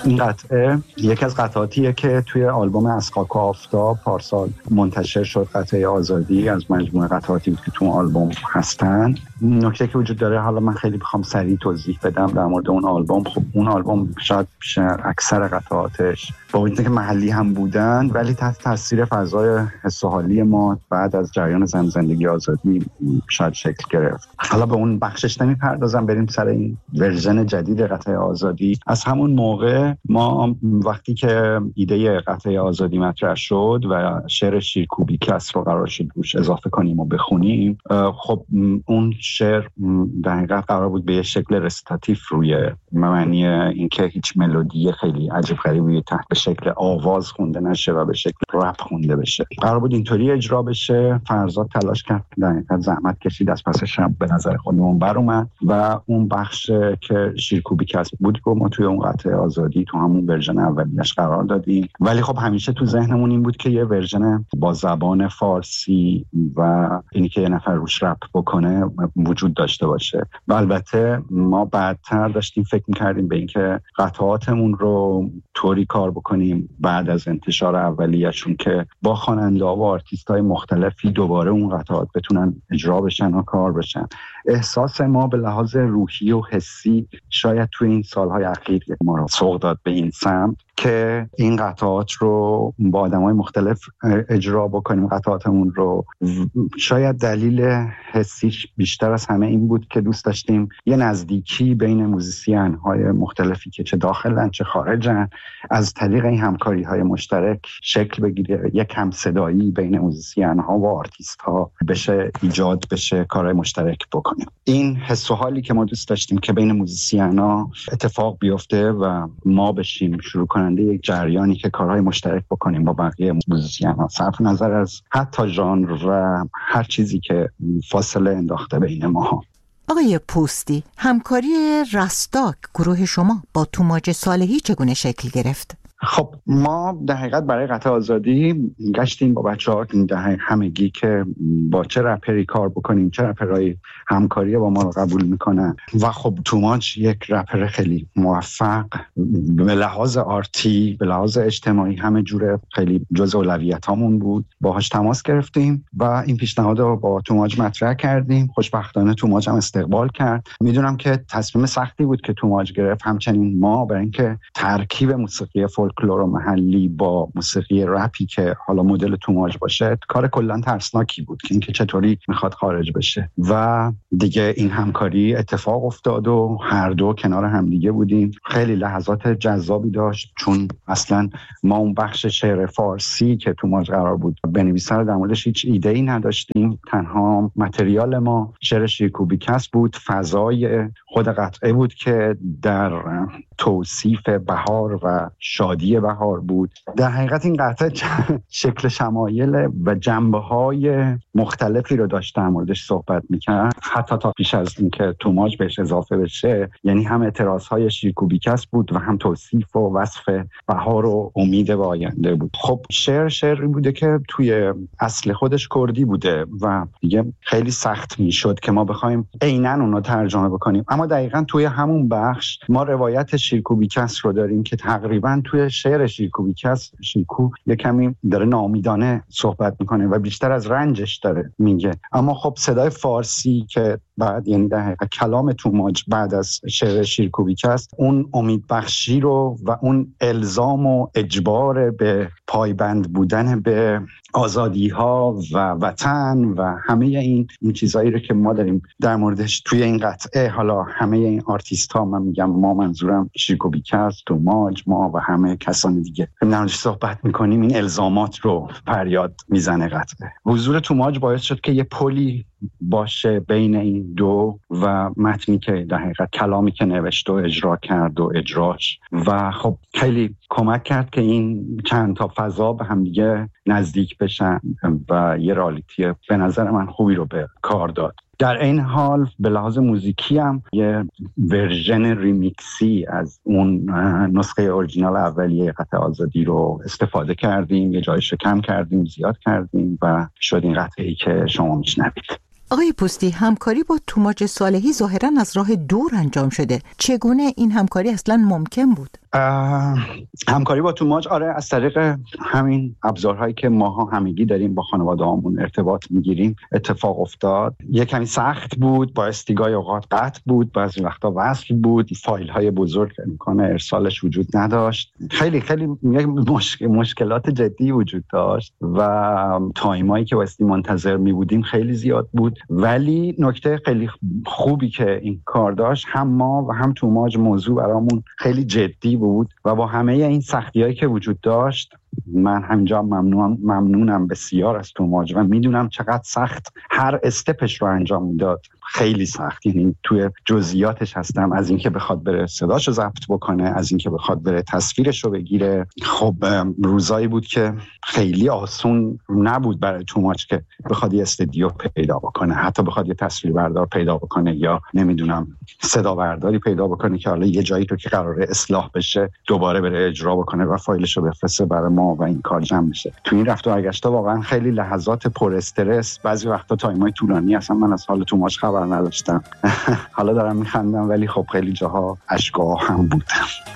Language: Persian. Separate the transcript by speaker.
Speaker 1: این قطعه یکی از قطعاتیه که توی آلبوم از خاک و آفتاب پارسال منتشر شد. قطعه آزادی از مجموعه قطعاتی بود که تو آلبوم هستن. نکته که وجود داره، حالا من خیلی بخوام سریع توضیح بدم در مورد اون آلبوم، خب اون آلبوم شاید اکثر قطعاتش با وجود که محلی هم بودن ولی تحت تاثیر فضای حس و حالی ما بعد از جریان زندگی آزادی شاید شکل گرفت. حالا به اون بخشش نمیپردازم، بریم سر این ورژن جدید قطعه آزادی. از همون موقع ما وقتی که ایده قطعه آزادی مطرح شد و شعر شیرکوبی کس رو قرار شد روش اضافه کنیم و بخونیم، خب اون شعر در حقیقت قرار بود به شکل رسیتاتیو روی معنی اینکه هیچ ملودی خیلی عجیب غریبی تحت به شکل آواز خونده نشه و به شکل رپ خونده بشه. قرار بود اینطوری اجرا بشه. فرزاد تلاش کرد، در حقیقت زحمت کشید، از پس شب به نظر خودمون بر اومد و اون بخش که شیرکوبی کسب بود رو ما توی اون قطعه آزادی تو همون ورژن اولیش قرار دادیم. ولی خب همیشه تو ذهنمون این بود که یه ورژن با زبان فارسی و اینی که یه نفر روش رپ بکنه وجود داشته باشه. و البته ما بعدتر داشتیم فکر می‌کردیم به اینکه قطعاتمون رو طوری کار بکنیم بعد از انتشار اولیه‌شون که با خواننده‌ها و آرتیست‌های مختلفی دوباره اون قطعات بتونن اجرا بشن و کار بشن. احساس ما به لحاظ روحی و حسی شاید توی این سالهای اخیر ما رو سوق داد به این سمت که این قطعات رو با آدمای مختلف اجرا بکنیم. قطعاتمون رو شاید دلیل حسیش بیشتر از همه این بود که دوست داشتیم یه نزدیکی بین موزیسین‌های مختلفی که چه داخلن چه خارجن از طریق این همکاری‌های مشترک شکل بگیره، یک همصدایی بین موزیسین‌ها و آرتیست‌ها بشه ایجاد بشه، کارهای مشترک بکنیم. این حس و حالی که ما دوست داشتیم که بین موزیسین‌ها اتفاق بیفته و ما بشیم شروع کننده یک جریانی که کارهای مشترک بکنیم با بقیه موزیسین‌ها، صرف نظر از حتی ژانر و هر چیزی که فاصله انداخته بین ما.
Speaker 2: آقای پوستی، همکاری رستاک گروه شما با توماج صالحی چگونه شکل گرفت؟
Speaker 1: خب ما در حقیقت برای قطعه آزادی گشتیم با بچه‌ها همگی که با چه رپری کار بکنیم، چه رپرای همکاری با ما رو قبول میکنن. و خب توماج یک رپر خیلی موفق به لحاظ آرتی، به لحاظ اجتماعی، همه جوره خیلی جز اولویتامون بود. باهاش تماس گرفتیم و این پیشنهاد رو با توماج مطرح کردیم. خوشبختانه توماج هم استقبال کرد. میدونم که تصمیم سختی بود که توماج گرفت، همچنین ما، برای اینکه ترکیب موسیقی فولکلور محلی با موسیقی رپی که حالا مدل توماج باشه کار کلا ترسناکی بود که اینکه چطوری میخواد خارج بشه. و دیگه این همکاری اتفاق افتاد و هر دو کنار هم دیگه بودیم. خیلی لحظات جذابی داشت چون اصلا ما اون بخش شعر فارسی که توماج قرار بود بنویسه در موردش هیچ ایده‌ای نداشتیم. تنها متریال ما شعر شیرکوبی کس بود. فضای خود قطعه بود که در توصیف بهار و شادی بهار بود. در حقیقت این قطعه شکل شمایل و جنبه‌های مختلفی رو داشت در موردش صحبت می‌کرد، حتی تا پیش از اینکه توماج بهش اضافه بشه. یعنی هم اعتراض‌های شیرکوبی کس بود و هم توصیف و وصف بهار و امید به آینده بود. خب شعری بوده که توی اصل خودش کردی بوده و دیگه خیلی سخت میشد که ما بخوایم عیناً اون رو ترجمه بکنیم. اما دقیقاً توی همون بخش ما روایت شیرکوبی کس رو داریم که تقریباً توی شعر شیرکوبی کس شیرکو یه کمی داره ناامیدانه صحبت میکنه و بیشتر از رنجش داره میگه. اما خب صدای فارسی که بعد، یعنی در حقیقت کلام توماج بعد از شعر شیرکوبی کس، اون امید بخشی رو و اون الزام و اجبار به پایبند بودن به آزادی ها و وطن و همه این چیزایی رو که ما داریم در موردش توی این قطعه، حالا همه این آرتیست ها، من میگم ما، منظورم شیرکوبی کس، توماج، ما و همه کسان دیگه در موردش صحبت میکنیم، این الزامات رو فریاد میزنه قطعه. حضور توماج باعث شد که یه پلی باشه بین این دو و متنی که در حقیقت کلامی که نوشت و اجرا کرد و اجراش، و خب خیلی کمک کرد که این چند تا فضا به هم دیگه نزدیک بشن و یه رالیتی به نظر من خوبی رو به کار داد. در این حال به لحاظ موزیکی هم یه ورژن ریمیکسی از اون نسخه اورجینال اولیه قطعه آزادی رو استفاده کردیم، یه جایشو کم کردیم، زیاد کردیم و شد این قطعه‌ای که شما میشنوید.
Speaker 2: آقای پوستی، همکاری با توماج صالحی ظاهراً از راه دور انجام شده. چگونه این همکاری اصلاً ممکن بود؟
Speaker 1: همکاری با توماج از طریق همین ابزارهایی که ماها همگی داریم با خانواده هامون ارتباط میگیریم اتفاق افتاد. یک کمی سخت بود، با استیگای اوقات قطع بود، بعضی وقتا وصل بود، فایل های بزرگ امکان ارسالش وجود نداشت، خیلی مشکلات جدی وجود داشت و تایمایی که بایستی منتظر می بودیم خیلی زیاد بود. ولی نکته خیلی خوبی که این کار داشت، هم ما و هم توماج موضوع برامون خیلی جدی بود و با همه این سختی‌هایی که وجود داشت من همینجا ممنونم بسیار از توماج و میدونم چقدر سخت هر استپش رو انجام میداد، خیلی سخت، یعنی توی جزئیاتش هستم، از اینکه بخواد بره صداشو ضبط بکنه، از اینکه بخواد بره تصویرشو بگیره. خب روزایی بود که خیلی آسون نبود برای توماج که بخواد یه استودیو پیدا بکنه، حتی بخواد یه تصویربردار پیدا بکنه یا نمیدونم صدا برداری پیدا بکنه که حالا یه جایی رو که قراره اصلاح بشه دوباره بره اجرا بکنه و فایلشو بفرسته برای ما و این کار جمع بشه. تو این رفت و برگشت واقعا خیلی لحظات پر استرس، بعضی وقتا تایمای طولانی اصلا من از حال توماج خبر نداشتم. حالا دارم میخندم ولی خب خیلی جاها اشک‌ها هم بود.